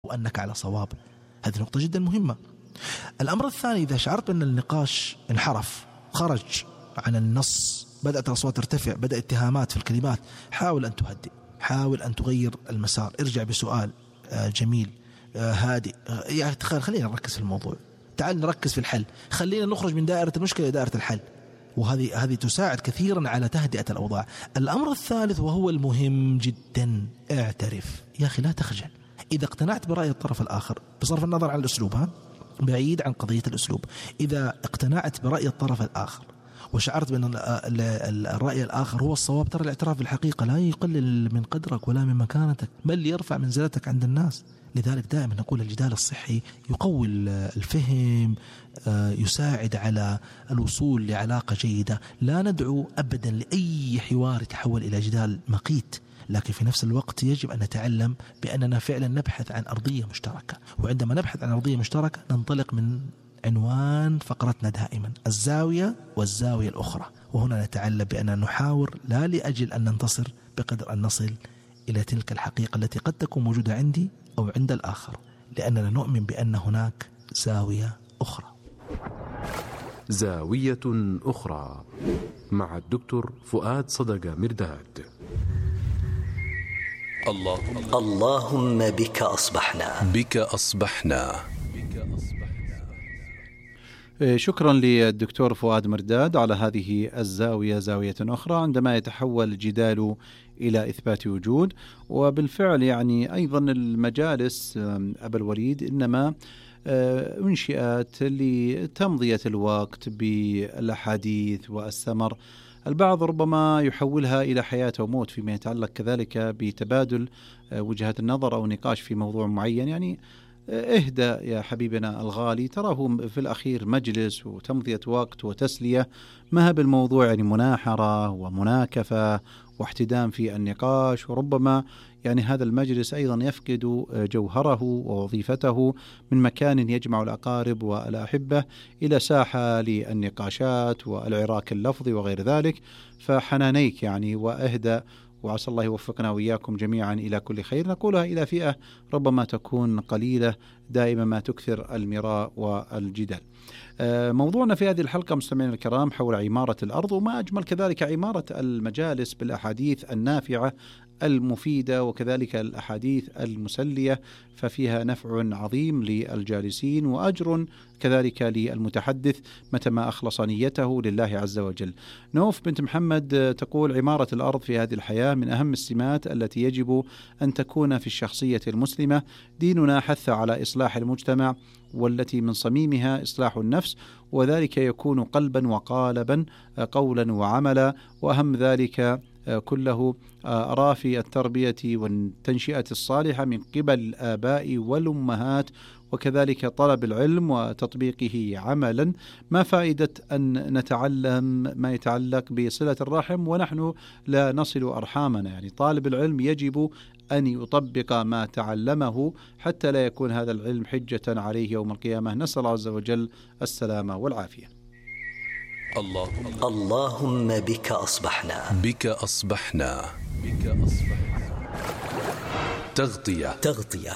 وأنك على صواب. هذه نقطة جدا مهمة. الأمر الثاني، إذا شعرت أن النقاش انحرف، خرج عن النص، بدأت الأصوات ترتفع، بدأ اتهامات في الكلمات، حاول أن تهدئ، حاول أن تغير المسار، ارجع بسؤال جميل هادئ، يعني خلينا نركز في الموضوع، تعال نركز في الحل، خلينا نخرج من دائرة المشكلة إلى دائرة الحل. وهذه تساعد كثيرا على تهدئة الأوضاع. الأمر الثالث وهو المهم جدا، اعترف يا أخي، لا تخجل. إذا اقتنعت برأي الطرف الآخر بصرف النظر عن الأسلوب، بعيد عن قضية الأسلوب، إذا اقتنعت برأي الطرف الآخر وشعرت بأن الرأي الآخر هو الصواب، ترى الاعتراف بالحقيقة لا يقلل من قدرك ولا من مكانتك، بل يرفع منزلتك عند الناس. لذلك دائما نقول الجدال الصحي يقوي الفهم، يساعد على الوصول لعلاقة جيدة. لا ندعو أبدا لأي حوار يتحول إلى جدال مقيت، لكن في نفس الوقت يجب أن نتعلم بأننا فعلا نبحث عن أرضية مشتركة. وعندما نبحث عن أرضية مشتركة ننطلق من عنوان فقرتنا دائما، الزاوية والزاوية الأخرى. وهنا نتعلم بأننا نحاور لا لأجل أن ننتصر بقدر أن نصل إلى تلك الحقيقة التي قد تكون موجودة عندي أو عند الآخر، لأننا نؤمن بأن هناك زاوية أخرى. زاوية أخرى مع الدكتور فؤاد صدقة مرداد. اللهم بك أصبحنا. شكرا للدكتور فؤاد مرداد على هذه الزاوية، زاوية أخرى، عندما يتحول الجدال إلى إثبات وجود. وبالفعل يعني أيضا المجالس أبا الوليد إنما أنشئت لتمضية الوقت بالأحاديث والسمر. البعض ربما يحولها إلى حياة وموت فيما يتعلق كذلك بتبادل وجهات النظر أو نقاش في موضوع معين. يعني اهدى يا حبيبنا الغالي، تراه في الأخير مجلس وتمضية وقت وتسلية، ما بالموضوع يعني مناحرة ومناكفة واحتدام في النقاش. وربما يعني هذا المجلس أيضا يفقد جوهره ووظيفته من مكان يجمع الأقارب والأحبة إلى ساحة للنقاشات والعراك اللفظي وغير ذلك. فحنانيك يعني وأهدى، وعسى الله يوفقنا وإياكم جميعا إلى كل خير. نقولها إلى فئة ربما تكون قليلة دائما ما تكثر المراء والجدال. موضوعنا في هذه الحلقة مستمعينا الكرام حول عمارة الأرض، وما أجمل كذلك عمارة المجالس بالأحاديث النافعة المفيدة وكذلك الأحاديث المسلية، ففيها نفع عظيم للجالسين وأجر كذلك للمتحدث متى ما أخلص نيته لله عز وجل. نوف بنت محمد تقول: عمارة الأرض في هذه الحياة من أهم السمات التي يجب أن تكون في الشخصية المسلمة. ديننا حث على إصلاح المجتمع، والتي من صميمها إصلاح النفس، وذلك يكون قلبا وقالبا، قولا وعملا، وأهم ذلك كله أرى في التربية والتنشئة الصالحة من قبل الآباء والأمهات، وكذلك طلب العلم وتطبيقه عملا. ما فائدة أن نتعلم ما يتعلق بصلة الرحم ونحن لا نصل أرحامنا؟ يعني طالب العلم يجب أن يطبق ما تعلمه حتى لا يكون هذا العلم حجة عليه يوم القيامة. نسأل الله عز وجل السلامة والعافية. اللهم بك أصبحنا. تغطية.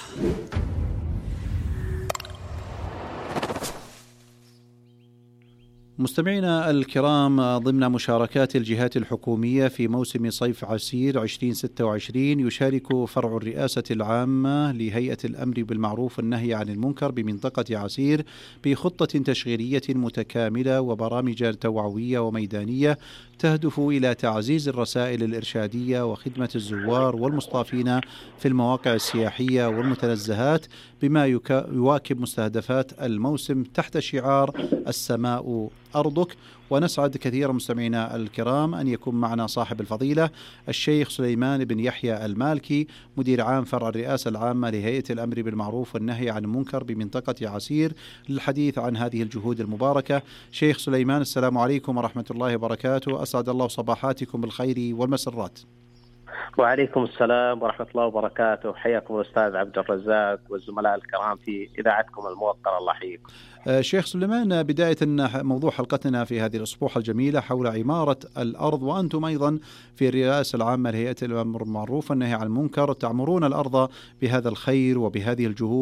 مستمعينا الكرام، ضمن مشاركات الجهات الحكومية في موسم صيف عسير 2026 يشارك فرع الرئاسة العامة لهيئة الأمر بالمعروف والنهي عن المنكر بمنطقة عسير بخطة تشغيلية متكاملة وبرامج توعوية وميدانية تهدف إلى تعزيز الرسائل الإرشادية وخدمة الزوار والمصطافين في المواقع السياحية والمتنزهات بما يواكب مستهدفات الموسم تحت شعار السماء أرضك. ونسعد كثيرا مستمعينا الكرام أن يكون معنا صاحب الفضيلة الشيخ سليمان بن يحيى المالكي، مدير عام فرع الرئاسة العامة لهيئة الأمر بالمعروف والنهي عن المنكر بمنطقة عسير، للحديث عن هذه الجهود المباركة. شيخ سليمان، السلام عليكم ورحمة الله وبركاته، أسعد الله صباحاتكم بالخير والمسرات. وعليكم السلام ورحمة الله وبركاته، حياكم الأستاذ عبد الرزاق والزملاء الكرام في إذاعتكم الموقرة، الله يحييكم. شيخ سليمان، بداية موضوع حلقتنا في هذه الأسبوع الجميلة حول عمارة الأرض، وأنتم أيضا في الرئاسة العامة لهيئة الأمر بالمعروف والنهي عن المنكر تعمرون الأرض بهذا الخير وبهذه الجهود